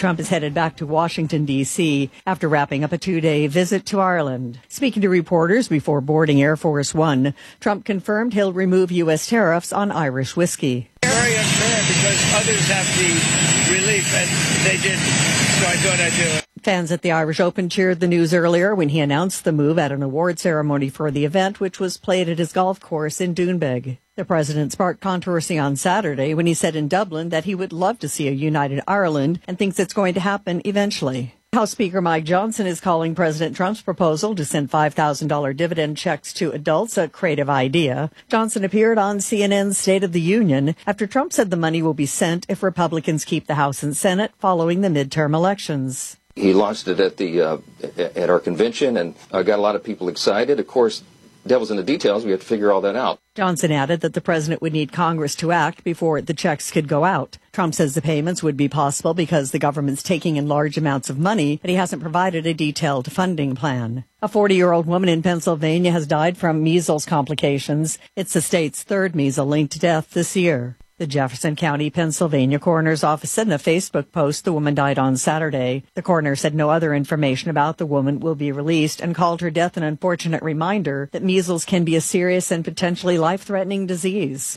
Trump is headed back to Washington, D.C. after wrapping up a 2-day visit to Ireland. Speaking to reporters before boarding Air Force One, Trump confirmed he'll remove U.S. tariffs on Irish whiskey. Very unfair because others have the relief and they didn't, so I thought I'd do it. Fans at the Irish Open cheered the news earlier when he announced the move at an award ceremony for the event, which was played at his golf course in Doonbeg. The president sparked controversy on Saturday when he said in Dublin that he would love to see a united Ireland and thinks it's going to happen eventually. House Speaker Mike Johnson is calling President Trump's proposal to send $5,000 dividend checks to adults a creative idea. Johnson appeared on CNN's State of the Union after Trump said the money will be sent if Republicans keep the House and Senate following the midterm elections. He launched it at our convention and got a lot of people excited. Of course, devil's in the details. We have to figure all that out. Johnson added that the president would need Congress to act before the checks could go out. Trump says the payments would be possible because the government's taking in large amounts of money, but he hasn't provided a detailed funding plan. A 40-year-old woman in Pennsylvania has died from measles complications. It's the state's third measles-linked death this year. The Jefferson County, Pennsylvania coroner's office said in a Facebook post the woman died on Saturday. The coroner said no other information about the woman will be released and called her death an unfortunate reminder that measles can be a serious and potentially life-threatening disease.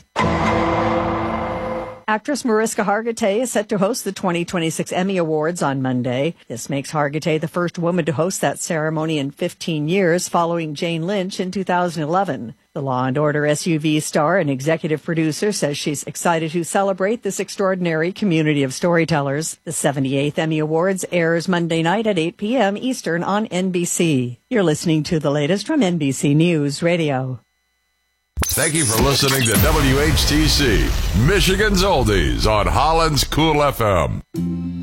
Actress Mariska Hargitay is set to host the 2026 Emmy Awards on Monday. This makes Hargitay the first woman to host that ceremony in 15 years, following Jane Lynch in 2011. The Law & Order SUV star and executive producer says she's excited to celebrate this extraordinary community of storytellers. The 78th Emmy Awards airs Monday night at 8 p.m. Eastern on NBC. You're listening to the latest from NBC News Radio. Thank you for listening to WHTC, Michigan's Oldies on Holland's Cool FM.